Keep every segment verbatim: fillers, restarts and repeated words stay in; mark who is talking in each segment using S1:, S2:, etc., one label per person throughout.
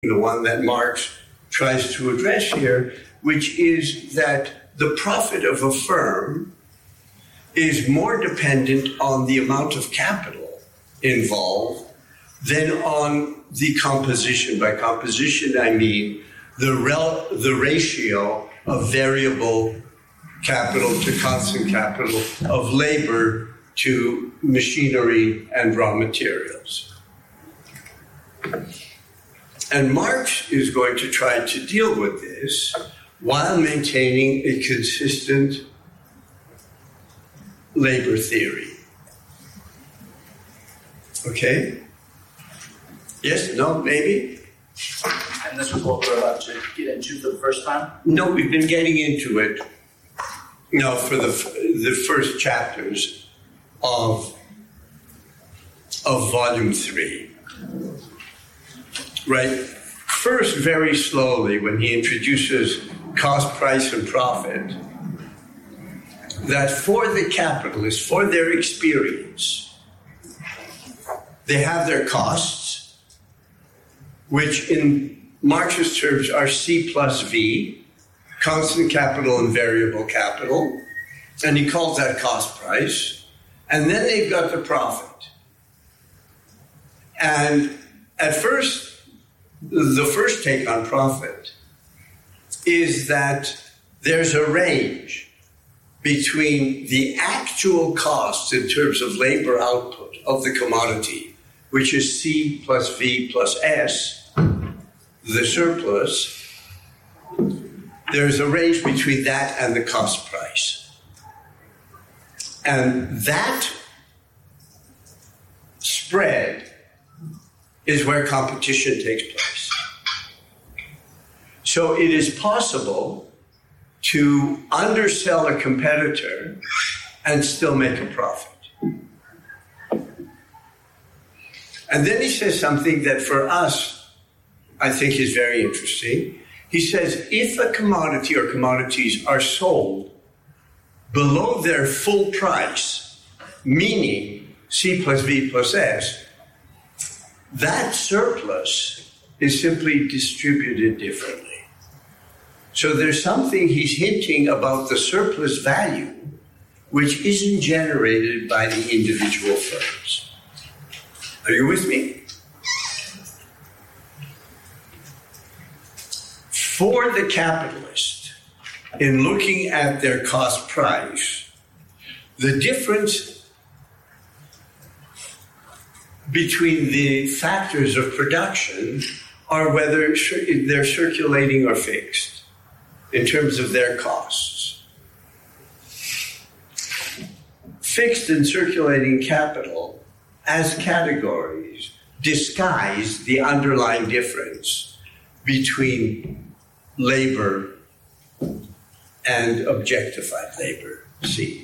S1: the one that Marx tries to address here, which is that the profit of a firm is more dependent on the amount of capital involved than on the composition. By composition, I mean the rel- the ratio of variable capital to constant capital, of labor to machinery and raw materials. And Marx is going to try to deal with this while maintaining a consistent labor theory. Okay? Yes? No? Maybe?
S2: And this is what we're about to get into for the first time?
S1: No, we've been getting into it, no, for the the first chapters of, of volume three. Right? First, very slowly, when he introduces cost, price, and profit, that for the capitalists, for their experience, they have their costs, which in Marx's terms are C plus V, constant capital and variable capital, and he calls that cost price. And then they've got the profit. And at first, the first take on profit is that there's a range between the actual costs in terms of labor output of the commodity, which is C plus V plus S, the surplus. There's a range between that and the cost price. And that spread is where competition takes place. So it is possible to undersell a competitor and still make a profit. And then he says something that for us, I think is very interesting. He says, if a commodity or commodities are sold below their full price, meaning C plus V plus S, that surplus is simply distributed differently. So there's something he's hinting about the surplus value which isn't generated by the individual firms. Are you with me? For the capitalist, in looking at their cost price, the difference between the factors of production are whether they're circulating or fixed in terms of their costs. Fixed and circulating capital as categories disguise the underlying difference between labor and objectified labor, C.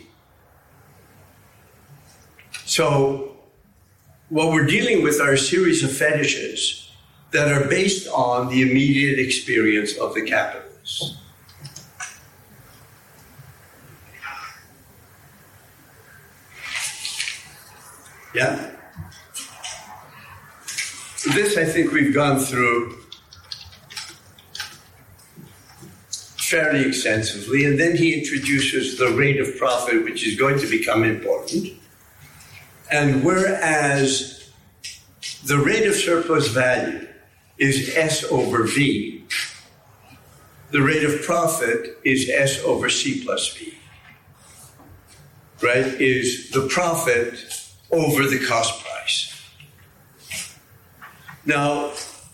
S1: So what we're dealing with are a series of fetishes that are based on the immediate experience of the capitalists. Yeah? This, I think, we've gone through fairly extensively, and then he introduces the rate of profit, which is going to become important. And whereas the rate of surplus value is S over V, the rate of profit is S over C plus V, right? Is the profit over the cost price. Now,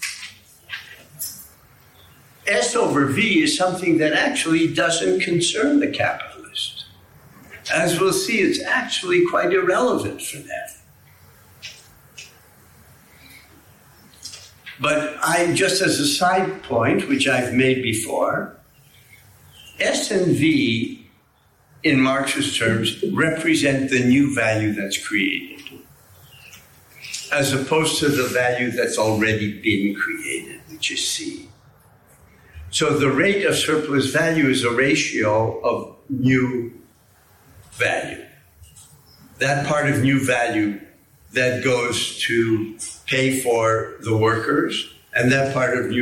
S1: S over V is something that actually doesn't concern the capitalist. As we'll see, it's actually quite irrelevant for them. But I, just as a side point, which I've made before, S and V, in Marx's terms, represent the new value that's created, as opposed to the value that's already been created, which is C. So the rate of surplus value is a ratio of new value. That part of new value that goes to pay for the workers and that part of New